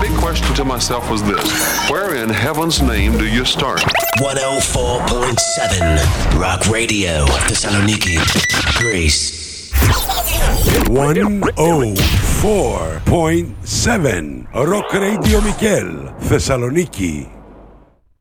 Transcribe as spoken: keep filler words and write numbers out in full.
only question to myself was this: where in heaven's name do you start? one oh four point seven Rock Radio, Thessaloniki, Greece. one oh four point seven Rock Radio Mikel, Thessaloniki.